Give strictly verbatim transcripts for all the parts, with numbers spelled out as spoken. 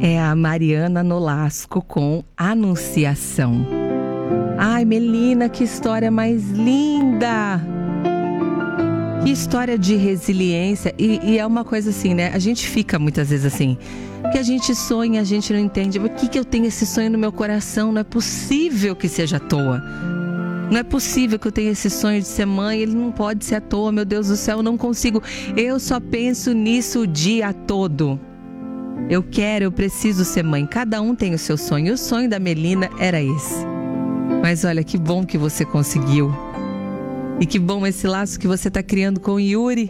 É a Mariana Nolasco com Anunciação. Ai, Melina, que história mais linda! Que história de resiliência. E, e é uma coisa assim, né? A gente fica muitas vezes assim, que a gente sonha, a gente não entende. Por que, que eu tenho esse sonho no meu coração? Não é possível que seja à toa. Não é possível que eu tenha esse sonho de ser mãe. Ele não pode ser à toa, meu Deus do céu, eu não consigo. Eu só penso nisso o dia todo. Eu quero, eu preciso ser mãe. Cada um tem o seu sonho. E o sonho da Melina era esse. Mas olha, que bom que você conseguiu. E que bom esse laço que você está criando com o Yuri.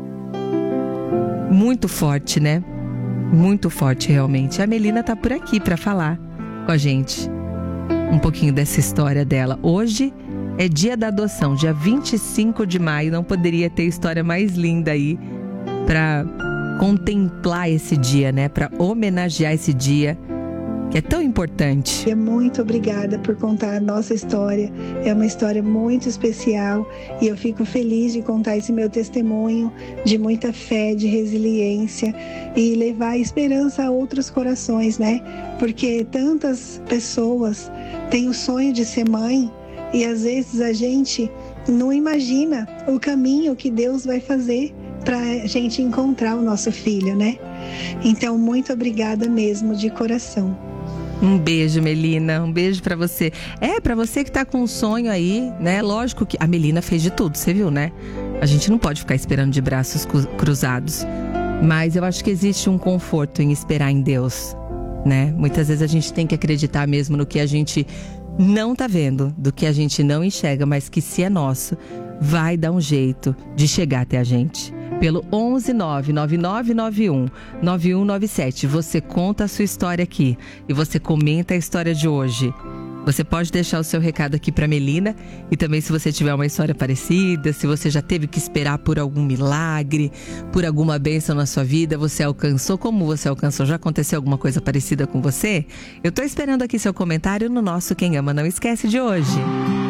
Muito forte, né? Muito forte, realmente. A Melina está por aqui para falar com a gente um pouquinho dessa história dela. Hoje é dia da adoção, dia vinte e cinco de maio. Não poderia ter história mais linda aí para contemplar esse dia, né? Para homenagear esse dia que é tão importante. Muito obrigada por contar a nossa história. É uma história muito especial e eu fico feliz de contar esse meu testemunho de muita fé, de resiliência e levar esperança a outros corações, né? Porque tantas pessoas têm o sonho de ser mãe e às vezes a gente não imagina o caminho que Deus vai fazer para a gente encontrar o nosso filho, né? Então, muito obrigada mesmo, de coração. Um beijo, Melina, um beijo pra você. É, pra você que tá com um sonho aí, né? Lógico que a Melina fez de tudo, você viu, né? A gente não pode ficar esperando de braços cruzados. Mas eu acho que existe um conforto em esperar em Deus, né? Muitas vezes a gente tem que acreditar mesmo no que a gente não tá vendo, do que a gente não enxerga, mas que se é nosso, vai dar um jeito de chegar até a gente. Pelo onze nove nove nove nove um nove um nove sete. Você conta a sua história aqui e você comenta a história de hoje. Você pode deixar o seu recado aqui para Melina e também se você tiver uma história parecida, se você já teve que esperar por algum milagre, por alguma bênção na sua vida, você alcançou, como você alcançou, já aconteceu alguma coisa parecida com você? Eu tô esperando aqui seu comentário no nosso Quem Ama Não Esquece de hoje.